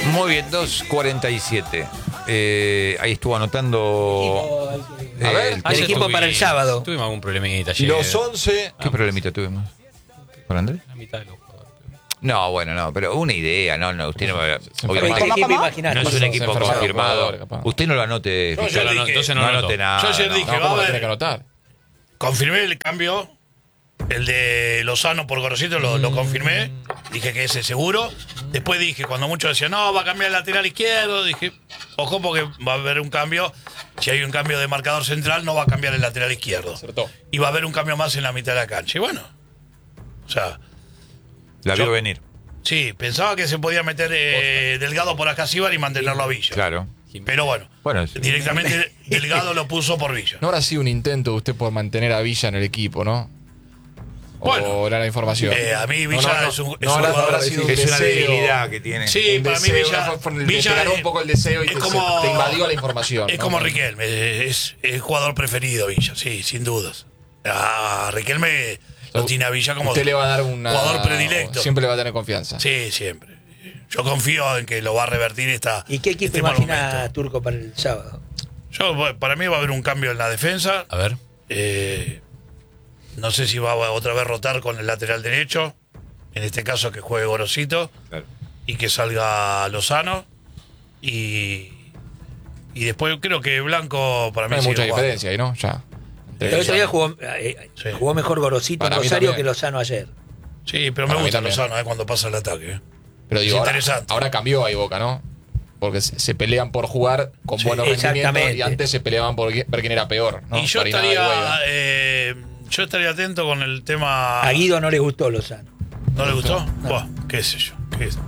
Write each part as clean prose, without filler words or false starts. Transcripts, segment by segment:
Muy bien, 2:47. Ahí estuvo anotando. A ver, el equipo para el sábado. Tuvimos algún problemita ayer. Los 11. ¿Qué problemita tuvimos? ¿Con Andrés? La mitad de los jugadores. No, bueno, no, pero una idea, no, usted no me. ¿Qué Obviamente equipo imaginás? no es un Se equipo enfermaron confirmado. jugadores, capaz. Usted no lo anote. Yo Fischer. ya dije- Entonces No no anote nada. Yo ayer no. dije, No, va a ¿cómo lo haber- tiene que anotar? Confirmé el cambio, el de Lozano por Gorosito, lo confirmé. Dije que ese es seguro. Después dije, cuando muchos decían, no, va a cambiar el lateral izquierdo, dije, ojo porque va a haber un cambio. Si hay un cambio de marcador central, no va a cambiar el lateral izquierdo. Acertó. Y va a haber un cambio más en la mitad de la cancha. Y bueno, o sea, La vio Yo- venir. sí, pensaba que se podía meter Delgado por Acasíbar y mantenerlo a Villa. Claro. Pero bueno, Bueno, directamente Delgado lo puso por Villa. No habrá sido un intento de usted por mantener a Villa en el equipo, ¿no? O Bueno. era la información. A mí Villa No, es un no habrá jugador. sido un es una deseo. debilidad que tiene. Sí, Un para mí deseo, Villa, te Villa ganó es- un poco el deseo y es te, como- te invadió la información. Es ¿no? como Riquelme, es el jugador preferido Villa, sí, sin dudas. A Riquelme lo tiene a Villa como Usted le va a dar una... jugador predilecto. Siempre le va a tener confianza. Sí, siempre. Yo confío en que lo va a revertir esta. ¿Y qué equipo este mal imagina momento. Turco para el sábado? Para mí va a haber un cambio en la defensa. A ver. No sé si va a otra vez rotar con el lateral derecho. En este caso que juegue Gorosito Claro. y que salga Lozano. Y después creo que Blanco para mí No hay sigue mucha jugando. diferencia ahí, ¿no? Ya. El otro día jugó, Sí. jugó mejor Gorosito en Para mí Rosario también. que Lozano ayer. Sí, pero me Para mí gusta también. Lozano cuando pasa el ataque. Pero digo, Es ahora, interesante. ahora cambió ahí Boca, ¿no? Porque se pelean por jugar con Sí, buenos rendimientos exactamente. y antes se peleaban por ver quién era peor, ¿no? Y yo Farinada y Guaidó. estaría atento con el tema. A Guido no le gustó Lozano. ¿No le gustó? Buah, qué sé yo.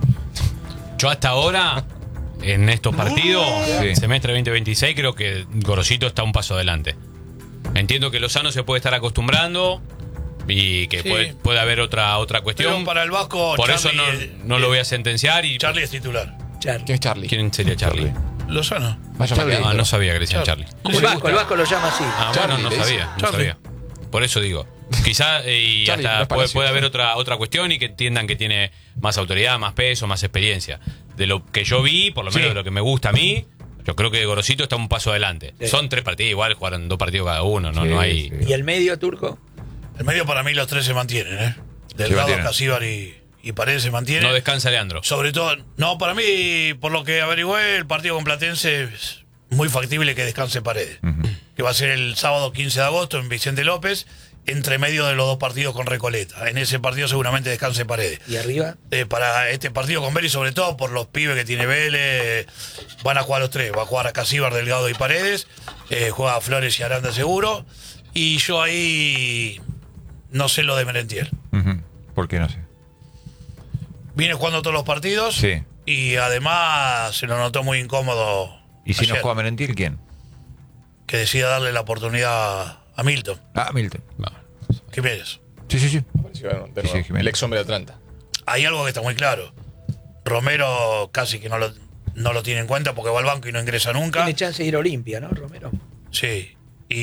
Yo hasta ahora, en estos partidos, Sí. semestre 2026, creo que Gorosito está un paso adelante. Entiendo que Lozano se puede estar acostumbrando y que Sí. puede haber otra cuestión. Pero para el Vasco, Por Charlie, eso no lo voy a sentenciar. Y Charlie es titular. Charlie. ¿Quién es Charlie? ¿Quién sería Charlie? Lozano. Vaya Charlie. mañana. No sabía que le decían Charlie. El Vasco lo llama así. Ah, Charlie, bueno, no le sabía, no Charlie. sabía. Por eso digo. Quizá y Charlie, hasta no es parecido, puede haber Charlie. otra cuestión y que entiendan que tiene más autoridad, más peso, más experiencia. De lo que yo vi, por lo menos Sí. de lo que me gusta a mí, yo creo que Gorosito está un paso adelante. Sí. Son 3 partidos, igual jugaron 2 partidos cada uno, no, Sí, no hay. sí. ¿Y el medio Turco? El medio para mí los tres se mantienen, Delgado, mantienen. Casíbar y Paredes se mantienen. No descansa Leandro. Sobre todo, no, para mí, por lo que averigüé, el partido con Platense es muy factible que descanse Paredes. Que va a ser el sábado 15 de agosto en Vicente López, entre medio de los dos partidos con Recoleta. En ese partido seguramente descanse Paredes. ¿Y arriba? Para este partido con Vélez, sobre todo por los pibes que tiene Vélez, van a jugar los tres. Va a jugar a Casíbar, Delgado y Paredes. Juega Flores y Aranda seguro. Y yo ahí no sé lo de Merentiel. Ujú. ¿Por qué no sé? Viene jugando todos los partidos. Sí. Y además se lo notó muy incómodo. ¿Y si no ayer, juega Merentiel, quién? que decida darle la oportunidad a Milton Ah, Milton. No. Jiménez. Sí, sí, sí. Apareció de nuevo. Sí, sí, Jiménez. El ex hombre de Atlanta. Hay algo que está muy claro. Romero casi que no lo tiene en cuenta porque va al banco y no ingresa nunca. Tiene chance de ir a Olimpia, ¿no, Romero? Sí.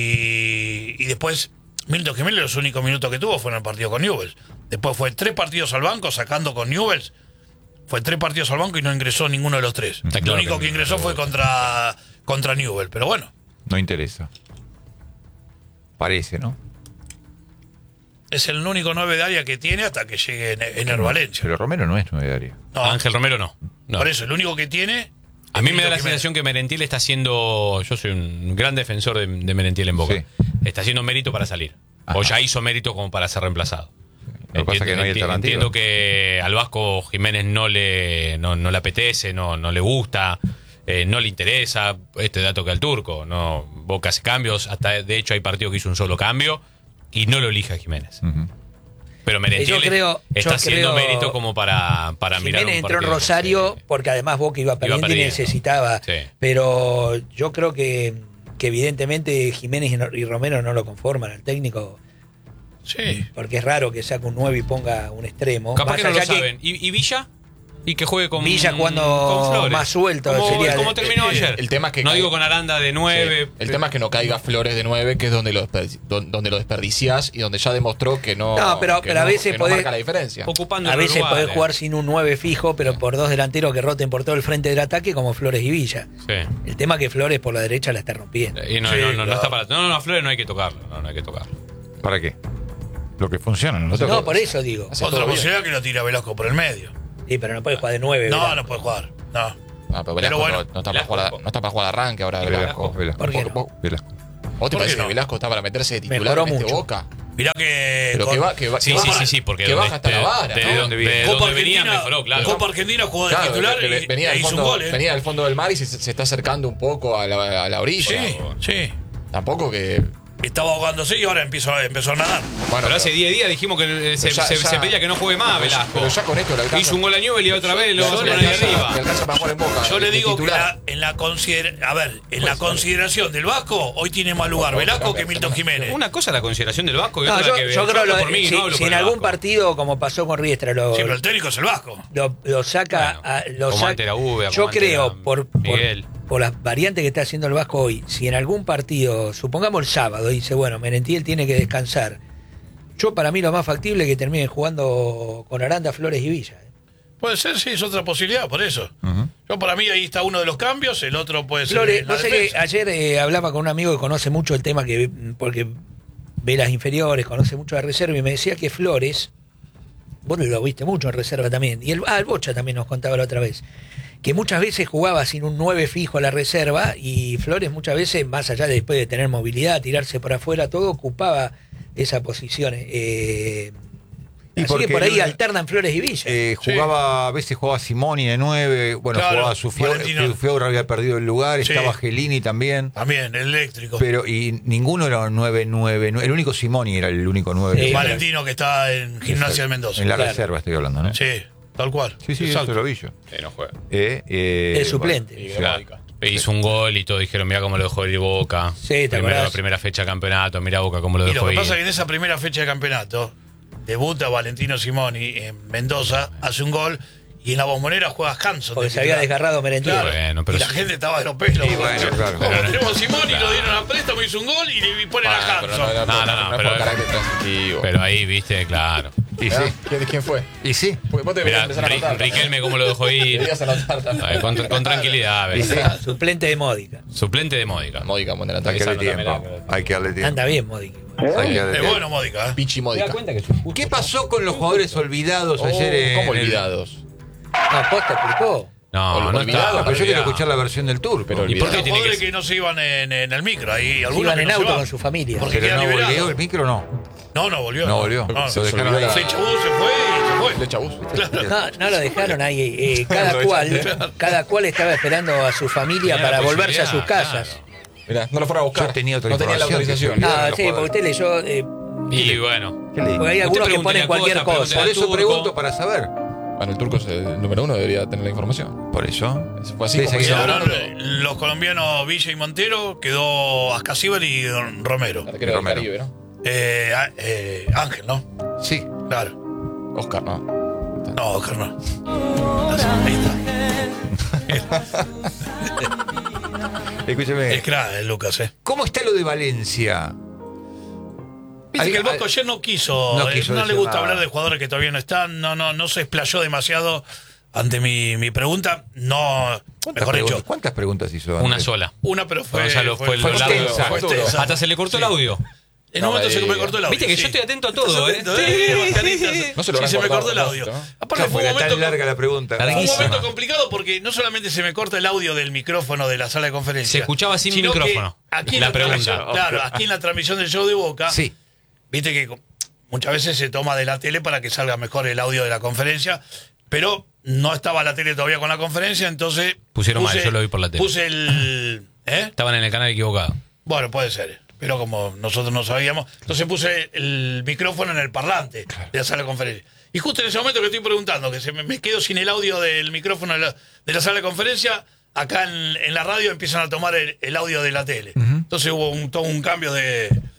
Y después, Milton Jiménez los únicos minutos que tuvo fue en el partido con Newell's. Después fue 3 partidos al banco, sacando con Newell's. Fue 3 partidos al banco y no ingresó ninguno de los 3. Está Lo claro único que que ingresó fue contra Newell's. Pero bueno, No interesa. Parece, ¿no? es el único 9 de área que tiene hasta que llegue Ener Valencia. Pero Romero no es 9 de área. No, Ángel Romero no. No. por eso, el único que tiene. A mí me da es Milton la Jiménez. sensación que Merentiel está haciendo. Yo soy un gran defensor de Merentiel en Boca. Sí. Está haciendo mérito para salir. Ajá. O ya hizo mérito como para ser reemplazado. Lo que pasa es que no hay alternativa. Entiendo que al Vasco Jiménez no le apetece, no le gusta, no le interesa este dato que al Turco. No, Boca hace cambios, hasta de hecho hay partidos que hizo un solo cambio y no lo elige a Jiménez. Ujú. Pero Merentiel está haciendo mérito como para mirar Jiménez un entró en partido. Rosario Sí. porque además Boca iba perdiendo y perdiendo. necesitaba. Sí. Pero yo creo que evidentemente Jiménez y Romero no lo conforman al técnico. Sí. Porque es raro que saque un 9 y ponga un extremo. Capaz Más que no lo allá saben. ¿Y Villa? Y que juegue con Villa jugando con Flores. más suelto, Como, sería como de- terminó ayer. el tema es que no cae- digo con Aranda de 9. El tema es que no caiga Flores de 9, que es donde donde lo desperdiciás y donde ya demostró que no, No, pero a veces que no podés- marca la diferencia. Ocupando A los veces lugares. podés jugar sin un 9 fijo, pero por dos delanteros que roten por todo el frente del ataque, como Flores y Villa. Sí. El tema es que Flores por la derecha la está rompiendo. Y no, Sí, no, no, claro. no está para. No, a Flores no hay que tocarlo. No hay que tocarlo. ¿Para qué? Lo que funciona, ¿no? No, por eso digo. Hace Otra todo bien. posibilidad que lo tira Velasco por el medio. Sí, pero no puede jugar de 9. No, no puede jugar. No. Ah, pero Pero Velasco bueno, no está para jugar, no está para jugar arranque ahora. Velasco, Velasco. ¿Por qué no? ¿Vos Velasco. vos te ¿Por parece qué no? que Velasco está para meterse de titular Mejoró en este mucho. Boca? Mirá que. Pero con- que va, Sí, que sí, baja- sí, sí, porque que donde- baja hasta la vara, de ¿no? donde Copa venía Argentina, mejoró, claro. Copa Argentina jugó de Claro, titular que y, venía, e del hizo un fondo, gol, ¿eh? venía del fondo del mar y se está acercando un poco a la orilla. Sí, sí. Tampoco que... Estaba ahogándose y ahora empezó a nadar. Bueno, Pero hace 10 días dijimos que se, ya- se- ya- se pedía que no juegue más Velasco. Pero ya con esto le alcanza. Hizo un gol a Newell y otra vez lo le vamos a alcanza- poner ahí le arriba. alcanza para jugar en Boca. Yo le de digo que titular. en la consideración del Vasco, hoy tiene más lugar Velasco que Milton Jiménez. Una cosa es la consideración del Vasco y No, otra yo, que yo creo hablo lo, por mí, si, no hablo si por en el algún Vasco. partido, como pasó con Riestra, lo, Sí, pero el técnico es el Vasco. lo saca. Bueno, Lo como saca- ante la Uve, yo como ante creo, la por Miguel. las variantes que está haciendo el Vasco hoy, si en algún partido, supongamos el sábado, dice, bueno, Merentiel tiene que descansar. Yo, para mí, lo más factible es que termine jugando con Aranda, Flores y Villa. Puede ser, sí, es otra posibilidad, por eso. Yo, para mí, ahí está uno de los cambios, el otro puede ser. Flores, en la no sé que defensa. ayer hablaba con un amigo que conoce mucho el tema, porque ve las inferiores, conoce mucho la reserva, y me decía que Flores, vos lo viste mucho en reserva también, y el Bocha también nos contaba la otra vez, que muchas veces jugaba sin un 9 fijo a la reserva, y Flores muchas veces, más allá de después de tener movilidad, tirarse por afuera, todo ocupaba esa posición. Y Así porque que por ahí él- alternan Flores y Villa. Jugaba, a veces jugaba Simoni de 9, bueno, Claro, jugaba Sufiaura Valentino. había perdido el lugar, Sí. estaba Gelini también, También, el eléctrico. pero y ninguno era 9-9, el único Simoni era el único 9. Sí. Valentino, que está en Gimnasia de Mendoza. En la Claro. reserva estoy hablando, ¿no? Sí, tal cual. Sí, Exacto. eso lo vi yo. Sí, no juega. El suplente. Y Claro. Módica. Hizo un gol y todo, dijeron, mira cómo lo dejó ir Boca. Sí, ¿te acordás? Primera fecha de campeonato, mira Boca cómo lo Y dejó lo que ir. pasa es que en esa primera fecha de campeonato debuta Valentino Simoni en Mendoza, hace un gol y en la Bombonera juega Hanson. Porque de se había titular. desgarrado Merentiel. Claro. Bueno, pero y la sí. gente estaba de los pelos. Sí, bueno, claro. Como Pero- tenemos a Simoni, Claro. lo dieron a préstamo, hizo un gol y le ponen a Bueno, pero Hanson. No, es pero- por carácter transitivo. Pero ahí, viste, claro. Y sí, ¿Quién fue? y sí. Porque vos deberías Mirá, empezar a anotar. Riquelme cómo lo dejó ir. Deberías anotar también. A ver, con tranquilidad, a ver. Y sí. Suplente de Módica. Suplente de Módica. Módica, buen Hay delantero. que darle Esa no tiempo. también Hay que darle tiempo. Anda bien Módica. Hay que darle Es tiempo. bueno, Módica. ¿eh? Pichi Módica. ¿Qué pasó con los jugadores olvidados Oh, ayer? ¿Cómo en el- olvidados? No, Posta explicó. No, no Olvidado, está. Pero yo quiero olvidado. escuchar la versión del turco. Pero ¿Y por qué Los tiene jugadores que que no se iban en el micro, ahí Se algunos iban que en no se auto van. con su familia. Porque Pero queda no liberado. volvió el micro, no. No volvió. No volvió. No, Lo dejaron ahí. Se echó, se fue y se fue. De Chabús. No lo dejaron ahí. Cada cual estaba esperando a su familia Tenía para la volverse a sus posibilidad, casas. Mirá, no lo fueron a buscar. Yo tenía otra no tenía la información que autorización. se Ah, los sí, porque jugadores. usted leyó. Y bueno. ¿Qué leí? Porque hay Usted algunos que pregúntele ponen a cualquier Costa, cosa. Por eso Turco. pregunto para saber. Bueno, el turco es el número 1, debería tener la información. Por eso. Fue así Sí, como seguí hizo hablando. Quedaron los colombianos Villa y Montero, quedó Ascasíbar y Don Romero. el arquero del Romero. Caribe, ¿no? Ángel, ¿no? Sí. Claro. Oscar, ¿no? No, Oscar no. Ahí está. Escúcheme. Es crack el Lucas, ¿eh? ¿Cómo está lo de Valencia? Viste que el Vasco Al- ayer no quiso no quiso le decir gusta nada. hablar de jugadores que todavía no están, no se explayó demasiado ante mi pregunta. No, mejor dicho, ¿Cuántas preguntas hizo? Una antes? sola. una, pero fue. Gonzalo, fue el fue audio. extensa, fue Fue extensa. Hasta se le cortó el audio. En un momento se me cortó el audio. Viste que sí. yo estoy atento a todo, ¿eh? Atento, Bastianita. No se lo Sí, habrán se me cortado cortó el a audio. propósito, ¿no? Aparte No, fue un porque tan momento, larga la pregunta. fue un Larguísima. momento complicado porque no solamente se me corta el audio del micrófono de la sala de conferencia. Se escuchaba sin sino que micrófono. Aquí en La la pregunta. transmisión, claro, aquí en la transmisión del show de Boca. Sí. Viste que muchas veces se toma de la tele para que salga mejor el audio de la conferencia, pero no estaba la tele todavía con la conferencia, entonces... Pusieron mal, yo lo vi por la tele. Puse el... Estaban en el canal equivocado. Bueno, puede ser, pero como nosotros no sabíamos, entonces puse el micrófono en el parlante de la sala de conferencia. Y justo en ese momento que estoy preguntando, que me quedo sin el audio del micrófono de la sala de conferencia, acá en la radio empiezan a tomar el audio de la tele. Entonces hubo todo un cambio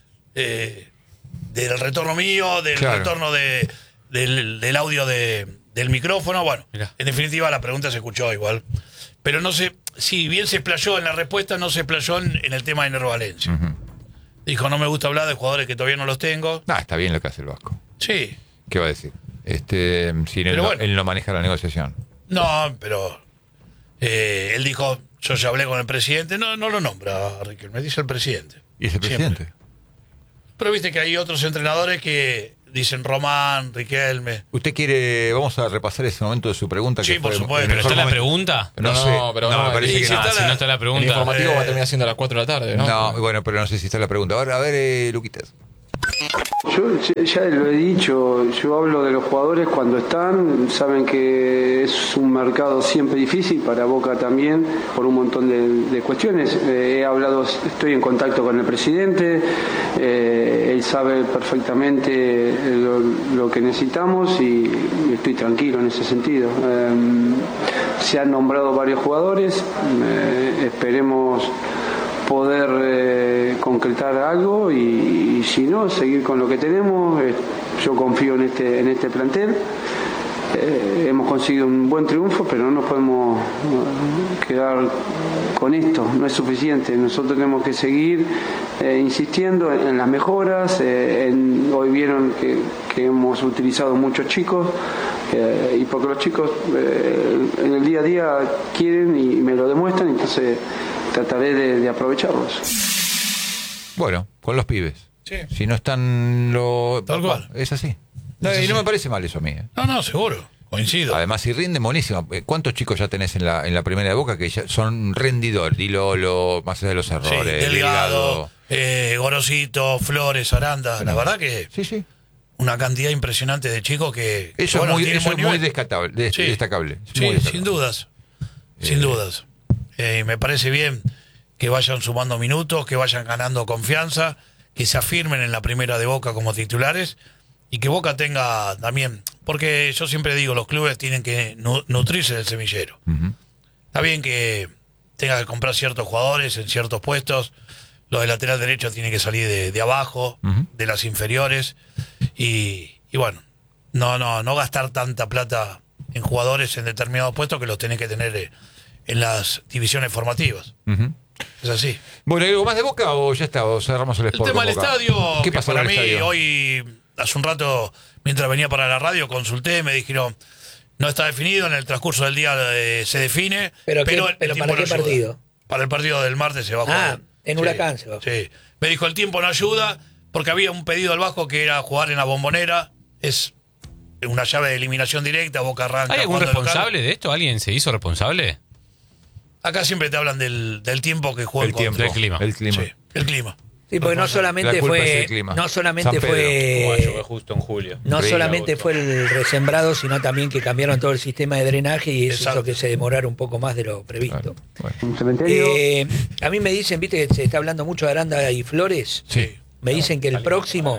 del retorno mío, del Claro. retorno del audio de del micrófono. Bueno, Mirá. en definitiva la pregunta se escuchó igual. Pero no sé, si bien se explayó en la respuesta, no se explayó en el tema de Nero Valencia. Dijo, no me gusta hablar de jugadores que todavía no los tengo. Está bien lo que hace el Vasco. Sí. ¿Qué va a decir? Si él, Pero bueno. él no maneja la negociación. No, pero él dijo, yo ya hablé con el presidente. No lo nombra, Riquelme, dice el presidente. ¿Y es el Siempre. presidente? Pero viste que hay otros entrenadores que dicen Román, Riquelme. ¿Usted quiere, vamos a repasar ese momento de su pregunta? Sí, que por fue supuesto. el ¿Pero mejor está la momento? pregunta? No, No, sé. pero no, no, me parece y que si no. está Si no está la El pregunta. informativo va a terminar siendo a las 4 de la tarde, ¿no? No, bueno, pero no sé si está la pregunta. Ahora, a ver, Luquitas. Yo ya lo he dicho, yo hablo de los jugadores cuando están, saben que es un mercado siempre difícil, para Boca también, por un montón de cuestiones. He hablado, estoy en contacto con el presidente, él sabe perfectamente lo que necesitamos y estoy tranquilo en ese sentido. Se han nombrado varios jugadores, esperemos poder concretar algo y si no, seguir con lo que tenemos. Yo confío en este plantel. Hemos conseguido un buen triunfo, pero no nos podemos quedar con esto, no es suficiente. Nosotros tenemos que seguir insistiendo en las mejoras. Hoy vieron que hemos utilizado muchos chicos, y porque los chicos en el día a día quieren y me lo demuestran, entonces trataré de aprovecharlos. Bueno, con los pibes. Sí. Si no están Tal cual. Es así. No, Es y no así. me parece mal eso a mí. No, seguro. Coincido. Además, si rinde, buenísimo. ¿Cuántos chicos ya tenés en la primera de Boca que ya son rendidor? Dilolo, más allá de los Sí, errores. Delgado, Gorosito, Flores, Aranda. La verdad que Sí. una cantidad impresionante de chicos que Eso bueno, es muy, tienen eso buen es muy nivel. destacable. Sí. Destacable. Es Sí, muy destacable. sin dudas. Sin dudas. Me parece bien que vayan sumando minutos, que vayan ganando confianza, que se afirmen en la primera de Boca como titulares y que Boca tenga también, porque yo siempre digo, los clubes tienen que nutrirse del semillero. Está bien que tenga que comprar ciertos jugadores en ciertos puestos, los de lateral derecho tienen que salir de abajo, de las inferiores y bueno, no gastar tanta plata en jugadores en determinados puestos que los tenés que tener en las divisiones formativas. Es así. Bueno, ¿hay algo más de Boca o ya está? O cerramos el El Sport tema con del Boca? estadio, ¿Qué que pasó para en el mí estadio? hoy, hace un rato, mientras venía para la radio, consulté, me dijeron, no está definido, en el transcurso del día se define, ¿Pero el ¿para tiempo qué no ayuda. partido? Para el partido del martes se va a jugar. En Huracán se va a jugar. Sí. Me dijo, el tiempo no ayuda, porque había un pedido al Vasco que era jugar en la Bombonera, es una llave de eliminación directa, Boca arranca. ¿Hay algún jugando local. responsable de esto? ¿Alguien se hizo responsable? Acá siempre te hablan del tiempo que juega El tiempo. del clima. El clima. Sí, el clima. Sí, porque no La solamente culpa es fue, el clima. no solamente San Pedro. fue, justo en julio. no Increíble, solamente fue el resembrado, sino también que cambiaron todo el sistema de drenaje y eso Exacto. hizo que se demorara un poco más de lo previsto. Bueno. Un cementerio. A mí me dicen, viste que se está hablando mucho de Aranda y Flores. Sí. Me dicen que el próximo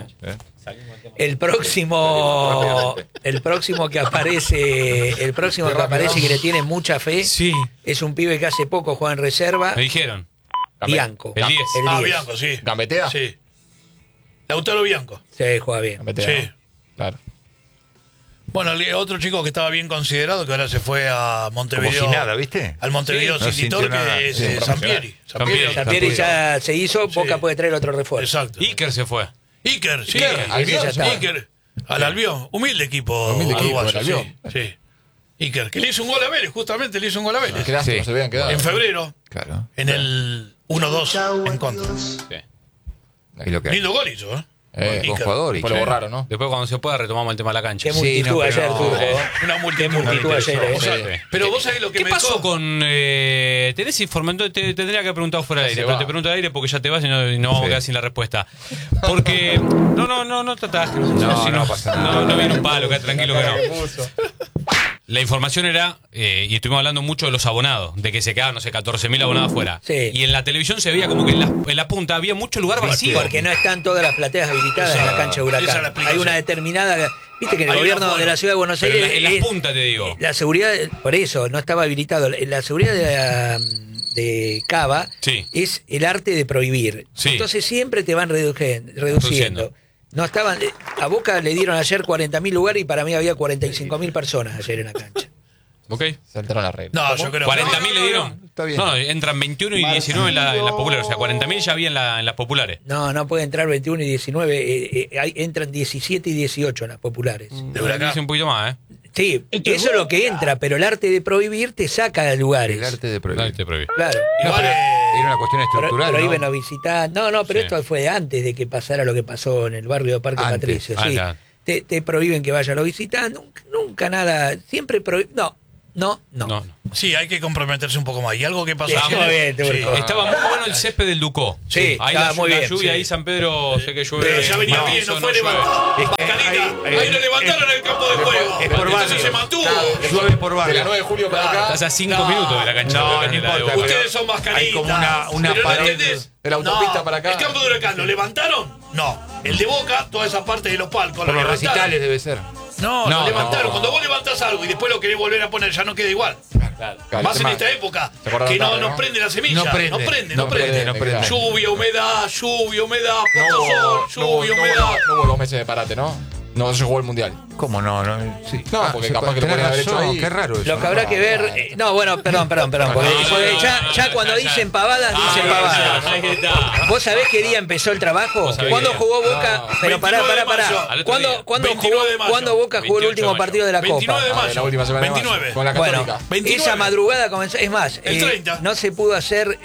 que aparece y que le tiene mucha fe Sí. es un pibe que hace poco juega en reserva, Me dijeron. Bianco. El 10. El 10. Bianco, sí. ¿Gambetea? Sí. Lautaro Bianco. Sí, juega bien. Gambetea, Sí. ¿no? Claro. Bueno, otro chico que estaba bien considerado, que ahora se fue a Montevideo. Como si nada, ¿viste? Al Montevideo Sí, no City sintió Torque, nada. es Sí, Sampieri. Sampieri. Sampieri ya se hizo, Sí. Boca puede traer otro refuerzo. Exacto. Iker se fue. Iker, sí. Iker, Albion, Iker, ya está. Iker. Al Albion. Humilde equipo. Humilde equipo, uruguayo, el Albion. sí. Iker, que le hizo un gol a Vélez, justamente le hizo un gol a Vélez. Qué lástima, Sí. se habían quedado. En febrero, Claro. en el 1-2 en contra. Y lo que hay. Lindo gol hizo, ¿eh? Buen Iker. jugador. Después lo borraron, ¿no? Después, cuando se pueda, retomamos el tema de la cancha. Qué Sí, multitud no, pero ayer no, tuvo. Una multitud. multitud ayer, O sea, Sí. pero vos sabés lo que ¿Qué me pasó dejó? con... tenés información? Te tendría que haber preguntado fuera del Ya aire, se pero va. te pregunto al aire porque ya te vas y no vamos a Sí. quedar sin la respuesta. Porque... No tratás. No pasa nada. No viene un palo, quedate tranquilo que no. La información era, y estuvimos hablando mucho de los abonados, de que se quedaban, no sé, 14.000 abonados afuera. Sí. Y en la televisión se veía como que en la punta había mucho lugar vacío. Porque no están todas las plateas habilitadas en la cancha de esa es la Huracán. explicación. Hay una determinada... Viste que en el Hay gobierno una de la ciudad de Buenos Pero Aires... en las es- puntas, te digo. La seguridad, por eso, no estaba habilitado. La seguridad de Cava Sí. es el arte de prohibir. Sí. Entonces siempre te van reduciendo. Reduciendo. No estaban. A Boca le dieron ayer 40.000 lugares y para mí había 45.000 personas ayer en la cancha. Ok. Saltaron las reglas. No, yo creo 40.000 le dieron. Está bien. No, entran 21 y 19 en las populares. O sea, 40.000 ya había en las populares. No puede entrar 21 y 19. Entran 17 y 18 en las populares. De Huracán. Dice un poquito más, ¿eh? Sí, eso es lo que entra, pero el arte de prohibir te saca de lugares. El arte de prohibir. Dale, te prohibí. Claro. Igual, Era una cuestión estructural, Prohíben ¿no? los visitantes. No, pero Sí. esto fue antes de que pasara lo que pasó en el barrio de Parque Antes. Patricio. Ah, Sí. ya. Te prohíben que vayan los visitantes. Nunca nada. Siempre prohíben. No. sí, hay que comprometerse un poco más. Y algo que pasó Sí, ayer- muy bien, Turco. Estaba muy bueno el césped del Ducó. Sí, ahí estaba la, muy la bien, lluvia sí. ahí San Pedro, sé que llueve. Pero ya venía bien, no fue levantado. Mascarita, ahí lo levantaron en el campo de juego. es por Entonces barrio. se mantuvo. Llueve por De la barrio. 9 de julio para acá. Estás a 5 minutos de la cancha No, de no Huracán y la de importa, Boca. Ustedes son mascaritas. Hay como una Pero pared ¿no entendés? de la autopista No, para acá. El campo de Huracán, ¿lo levantaron? No. El de Boca, toda esa parte de los palcos, Por lo los levantaron. recitales debe ser. No, No, lo levantaron. no. Cuando vos levantás algo y después lo querés volver a poner, ya no queda igual. Claro, Más en tema- esta época, ¿Se acuerdan que no tarde, nos no? prende la semilla. No No prende, prende. no prende. Lluvia, humedad, poco hubo- sol, lluvia, humedad. no hubo 2 meses de parate, ¿no? No se jugó el mundial. ¿Cómo no? Sí. No, porque capaz que lo tenés podían haber hecho razón, ahí. Qué raro eso. Lo que habrá que ver. Perdón. Porque ya cuando dicen pavadas, dicen pavadas. Ahí está. ¿Vos sabés qué día empezó el trabajo? sabés ¿Cuándo qué día? jugó Boca? No. Pero 29 de pará. mayo. Al otro día. ¿Cuándo Boca jugó el 28 último de partido de la 29 de Copa? mayo. La última semana de mayo, 29. con la Bueno, Católica. 29. esa madrugada comenzó. Es más, El 30. no se pudo hacer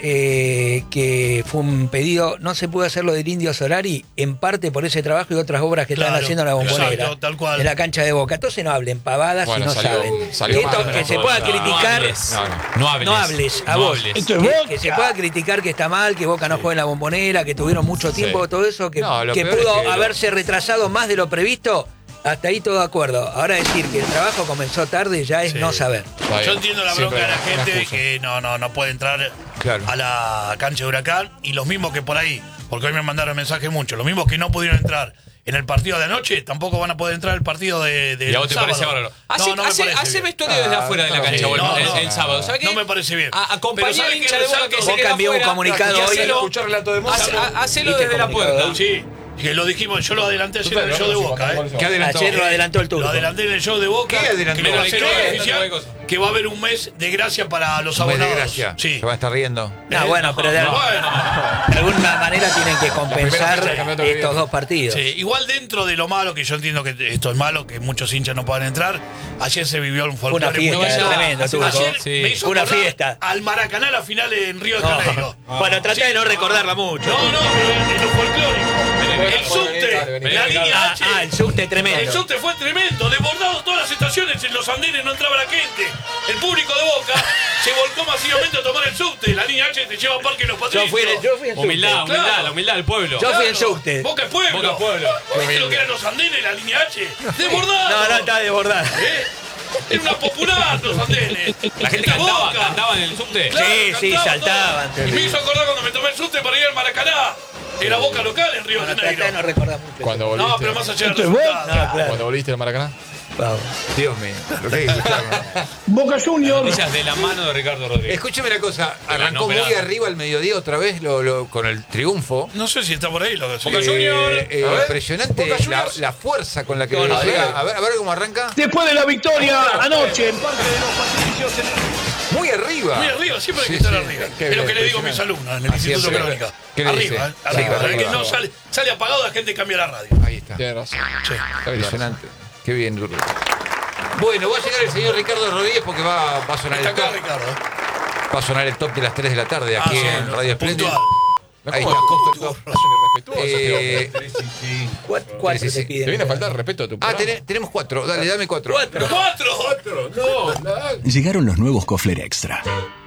que fue un pedido, no se pudo hacer lo del Indio Solari, en parte por ese trabajo y otras obras que están Claro, haciendo en la Bombonera. exacto, tal cual. En la cancha de Boca. Entonces no hablen pavadas Bueno, si no salió- saben. salió Y esto, mal, que no, se no, pueda no, criticar. No hables. No hables, a No vos. hables. Que se pueda criticar que está mal, que Boca no juegue en la Bombonera, que tuvieron mucho tiempo, todo eso, que No, lo que peor pudo es que haberse retrasado más de lo previsto, hasta ahí todo de acuerdo. Ahora decir que el trabajo comenzó tarde ya es Sí. no saber. Está bien. Yo entiendo la Siempre bronca de la una gente excusa. que no puede entrar Claro. a la cancha de Huracán y los mismos que por ahí, porque hoy me mandaron mensaje mucho, los mismos que no pudieron entrar en el partido de anoche tampoco van a poder entrar el partido de Y a vos te sábado. parece bárbaro. No me parece Hace bien. vestuario desde afuera de la cancha sí, o no, no. el sábado. ¿Sabes qué? No me parece bien. Acompañá Pero al ¿sabes hincha qué de Boca resalto? que se Boca queda envió un afuera. comunicado Y hoy. hacelo- Escuchar relato de Moza. Hacelo ¿Viste desde la comunicado? puerta. Sí, que lo dijimos, yo lo adelanté ayer en el show de Boca. ¿Qué adelantó? Ayer lo adelantó el turco. Lo adelanté en el show de Boca. ¿Qué adelantó? Que me lo ¿Qué? aceró el ¿Qué? oficial, ¿Qué cosa? que va a haber un mes de gracia para los Un mes de abonados. gracia. Sí. Se va a estar riendo. No, bueno, pero de alguna manera tienen que compensar fecha del campeonato que estos viene. dos partidos. Sí, igual dentro de lo malo, que yo entiendo que esto es malo, que muchos hinchas no puedan entrar, ayer se vivió un folclore Una fiesta muy lindo. tremenda, Turco. Ayer Sí. me hizo Una acordar fiesta. al Maracaná la final en Río de Janeiro. Bueno, traté de no recordarla mucho. No, pero en lo folclórico. El Vení, subte, vení, la vení. línea H. El subte El tremendo. subte fue tremendo, desbordado todas las estaciones, en los andenes no entraba la gente. El público de Boca se volcó masivamente a tomar el subte. La línea H te lleva a Parque Los Patricios. Yo fui en Humildad, subte. humildad, la humildad del pueblo. Yo fui en subte. Boca es pueblo. Boca es pueblo. ¿Viste lo que eran los andenes, la línea H? Desbordado. No, está desbordada. ¿Eh? Era una popular los andenes. La gente Esta cantaba, Boca. cantaba en el subte. Claro, Sí, cantaban saltaban. todo. Y me hizo acordar cuando me tomé el subte para ir al Maracaná. Era Boca local en Río de Bueno, traté de no Janeiro. recordar mucho. Cuando volviste. No, pero más allá del resultado. No, claro. Cuando volviste al Maracaná. Vamos. Dios mío. Lo que hay que escuchar, ¿no? Noticias de la mano de Ricardo Rodríguez. Escúcheme una cosa. Ganó Arrancó muy Pedraza. arriba al mediodía otra vez con el triunfo. No sé si está por ahí lo que Boca Junior. A ver. Impresionante Boca la, Juniors. la fuerza con la que No, llega. A ver cómo arranca. Después de la victoria anoche en Parque de los Patricios. Muy arriba. Muy arriba, siempre hay Sí, que estar sí. arriba. Qué Es lo bien, que le digo a mis impresionante. alumnos en el Así Instituto es. Crónica. ¿Qué le Arriba, dice? arriba. Sí, El que arriba. no sale apagado, la gente cambia la radio. Ahí está. Tienes razón. Sí. Impresionante. Qué bien, Duro. Bueno, va a llegar el señor Ricardo Rodríguez porque va a sonar Está el acá, top. Ricardo. Va a sonar el top de las 3 de la tarde aquí sí, en Radio Espléndido. puntual. Ahí ¿Cómo está. justo el top? Son irrespetuosos, tío. Cuatro Sí, sí, te sí. piden. Te viene a faltar respeto a tu programa. Tenemos 4. Dale, dame 4. ¡Cuatro! Llegaron los nuevos Kofler Extra.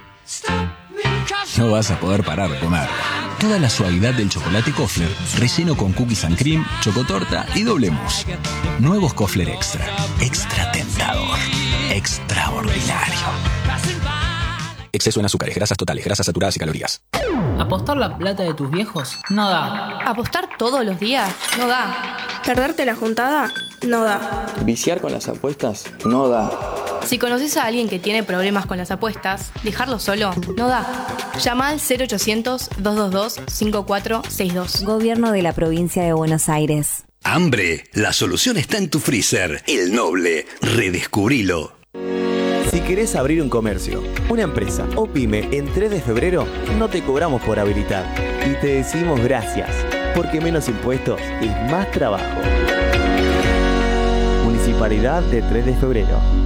No vas a poder parar de comer. Toda la suavidad del chocolate Kofler, relleno con cookies and cream, chocotorta y doble mousse. Nuevos Kofler Extra. Extra tentador. Extraordinario. Exceso en azúcares, grasas totales, grasas saturadas y calorías. ¿Apostar la plata de tus viejos? No da. ¿Apostar todos los días? No da. ¿Perderte la juntada? No da. Viciar con las apuestas no da. Si conoces a alguien que tiene problemas con las apuestas, dejarlo solo no da. Llama al 0800-222-5462. Gobierno de la Provincia de Buenos Aires. ¿Hambre? La solución está en tu freezer. El Noble. Redescubrilo. Si querés abrir un comercio, una empresa o pyme en 3 de febrero, no te cobramos por habilitar. Y te decimos gracias, porque menos impuestos es más trabajo. Municipalidad de 3 de febrero.